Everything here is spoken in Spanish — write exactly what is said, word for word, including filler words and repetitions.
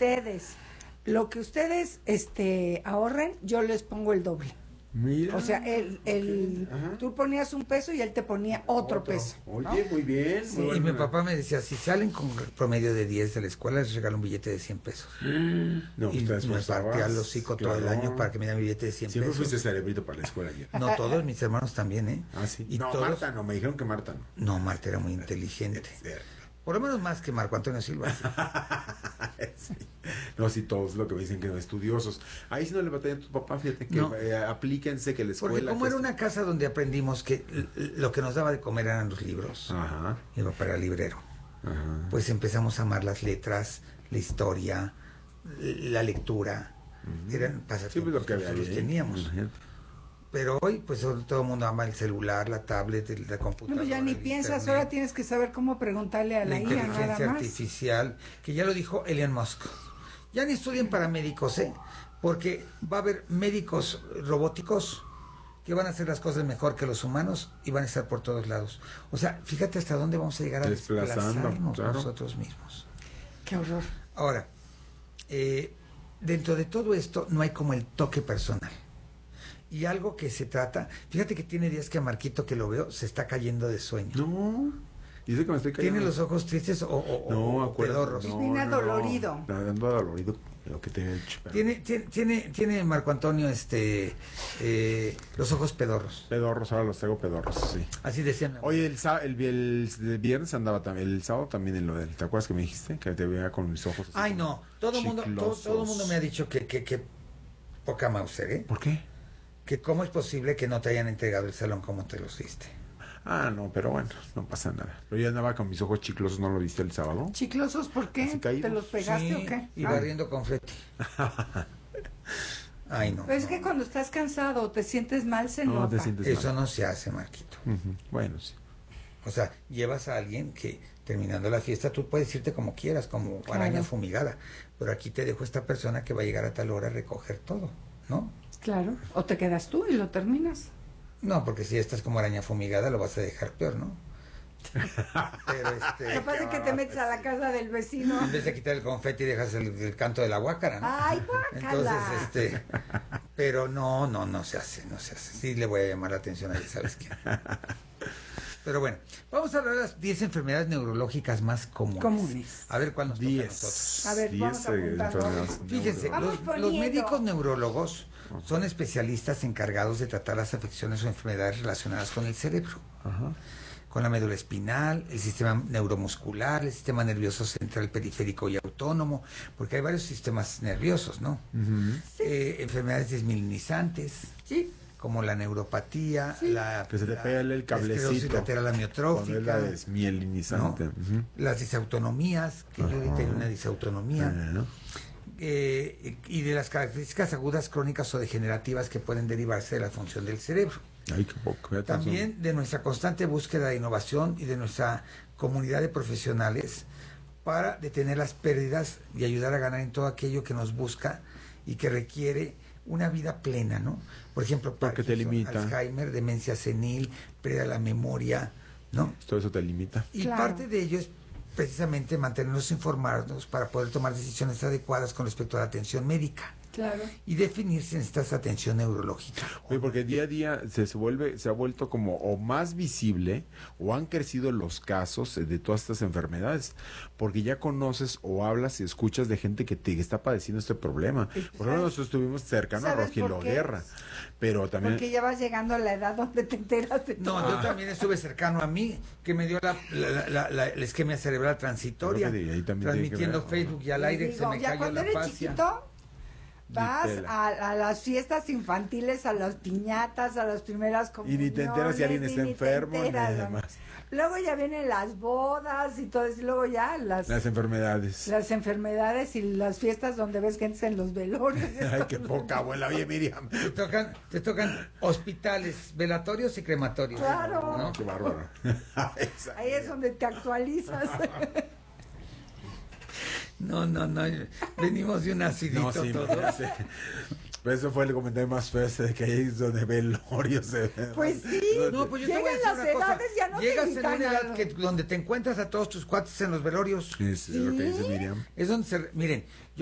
ustedes, lo que ustedes este ahorren, yo les pongo el doble. Mira. O sea, el, el Ajá. tú ponías un peso y él te ponía otro, Otro. peso. Oye, ¿no? muy bien. Sí, muy y bueno. mi papá me decía, si salen con promedio de diez de la escuela, les regalo un billete de cien pesos. No, y te me esforzabas, partía el hocico todo el claro. año para que me dieran mi billete de cien Siempre pesos. fuiste cerebrito para la escuela ayer. No, todos mis hermanos también, ¿eh? Ah, sí. Y no, todos... Marta no, me dijeron que Marta no. No, Marta era muy inteligente. Por lo menos más que Marco Antonio Silva. Sí. No, sí, todos lo que me dicen que no estudiosos. Ahí sí no le batallan a tu papá, fíjate que No. eh, aplíquense que la escuela... Porque como que era es- una casa donde aprendimos que l- lo que nos daba de comer eran los libros. Ajá, Mi papá era librero. ajá. Pues empezamos a amar las letras, la historia, la lectura. Eran pasatiempos Sí, pues lo que que había nosotros ahí. teníamos. Imagínate. Pero hoy, pues todo el mundo ama el celular, la tablet, el- la No, computadora. pues ya ni el piensas, internet, ahora tienes que saber cómo preguntarle a la, la I A nada inteligencia más. artificial, que ya lo dijo Elon Musk. Ya ni estudien para médicos, ¿eh? Porque va a haber médicos robóticos que van a hacer las cosas mejor que los humanos y van a estar por todos lados. O sea, fíjate hasta dónde vamos a llegar a Desplazando, desplazarnos claro. nosotros mismos. Qué horror. Ahora, eh, dentro de todo esto no hay como el toque personal. Y algo que se trata, fíjate que tiene días que a Marquito que lo veo se está cayendo de sueño. No, dice que me estoy cayendo. ¿Tiene los ojos tristes o, o, No, o acuérdate. pedorros? No, Viene no, adolorido. No, ando adolorido lo que te he hecho. pero- Tiene, tiene, tiene, tiene Marco Antonio este eh, los ojos pedorros. Pedorros, ahora los traigo pedorros, sí. Así decían. Oye, el, sá- el, el, el viernes andaba también, el sábado también en lo del, ¿te acuerdas que me dijiste? Que te veía con mis ojos así Ay, como no, todo el mundo, todo, chiclosos. todo el mundo me ha dicho que, que, que poca Mauser, ¿eh? ¿Por qué? Que cómo es posible que no te hayan entregado el salón como te los diste. Ah, no, pero bueno, no pasa nada. Pero yo andaba con mis ojos chiclosos, ¿no lo viste el sábado? ¿Chiclosos por qué? Así caídos. ¿Te los pegaste Sí, o qué? y Ah. barriendo confeti. Ay, no. Pero es no, que no. cuando estás cansado o te sientes mal, se No, nota. te sientes Eso mal. no se hace, Marquito. Ujú, bueno, sí. O sea, llevas a alguien que terminando la fiesta tú puedes irte como quieras, como Claro. araña fumigada, pero aquí te dejo esta persona que va a llegar a tal hora a recoger todo, ¿no? Claro. O te quedas tú y lo terminas. No, porque si estás como araña fumigada lo vas a dejar peor, ¿no? Pero este, Capaz de que te metes a la casa del vecino. en vez de quitar el confeti dejas el, el canto de la guácara, ¿no? Ay, guácala. Entonces, este, pero no, no, no se hace, no se hace. Sí le voy a llamar la atención a ella, ¿sabes quién? Pero bueno, vamos a hablar de las diez enfermedades neurológicas más comunes. Comunes. A ver cuál nos toca a Diez. nosotros. A ver, Diez, vamos eh, apuntando. enfermedades Fíjense, Vamos los, poniendo. los médicos neurólogos son especialistas encargados de tratar las afecciones o enfermedades relacionadas con el cerebro, Ajá. con la médula espinal, el sistema neuromuscular, el sistema nervioso central, periférico y autónomo, porque hay varios sistemas nerviosos, ¿no? Ujú. Eh, enfermedades desmielinizantes, Sí. como la neuropatía, la, Que se te la- pele el la cablecito. esclerosis lateral Cuando es amiotrófica, la desmielinizante. ¿no? Ujú. las disautonomías, que yo ahorita tengo una disautonomía, Bueno. eh, y de las características agudas, crónicas o degenerativas que pueden derivarse de la función del cerebro. Ay, qué poco. ya tan También de nuestra constante búsqueda de innovación y de nuestra comunidad de profesionales para detener las pérdidas y ayudar a ganar en todo aquello que nos busca y que requiere una vida plena, ¿no? Por ejemplo, Porque te Parkinson, limita. Alzheimer, demencia senil, pérdida de la memoria, ¿no? Todo eso te limita. Y Claro. parte de ello es precisamente mantenernos informados para poder tomar decisiones adecuadas con respecto a la atención médica Claro. y definir si necesitas atención neurológica. Oye, porque día a día se, se vuelve, se ha vuelto como o más visible o han crecido los casos eh, de todas estas enfermedades, porque ya conoces o hablas y escuchas de gente que te que está padeciendo este problema. Por ejemplo, ¿Sabes? nosotros estuvimos cercanos a ¿Sabes Rogelio por qué? Guerra, pero también Porque ya vas llegando a la edad donde te enteras de todo. No, yo también estuve cercano a mí, que me dio la, la, la, la- la- la isquemia cerebral transitoria, Creo que de ahí también tiene que transmitiendo ver. Facebook y al Les aire digo, se me ya cayó cuando la eres fascia. chiquito, vas Ni tela. a, a las fiestas infantiles, a las piñatas, a las primeras Y comuniones. ni te enteras si alguien y está ni te enfermo, ni enteras, ¿no? demás. Luego ya vienen las bodas y todo eso, y luego ya las, las enfermedades. las enfermedades y las fiestas donde ves gente en los velorios. Ay, qué poca abuela, oye Miriam. Te tocan, te tocan hospitales, velatorios y crematorios. Claro. ¿no? Qué bárbaro. Esa- Ahí es donde te actualizas. No, no, no. Venimos de un acidito No, sí, todos. no sé. Pero eso fue el comentario más feo ese de que ahí es donde velorios se Pues sí. No, pues yo te voy a Llegan decir las una cosa. edades, ya no te Llegas en invitan una a edad los- que, donde te encuentras a todos tus cuates en los velorios. Sí, sí, lo que dice Sí. Miriam. Es donde se... Miren,